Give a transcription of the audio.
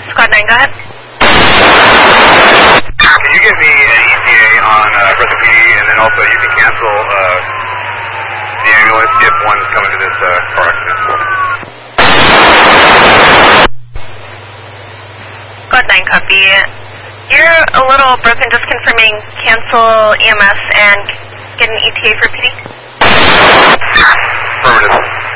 Squad 9, go ahead. Can you get me an ETA on Bristol PD, and then also you can cancel the ambulance if one's coming to this car accident? Squad 9, copy. You're a little broken, just confirming cancel EMS and get an ETA for PD. Affirmative.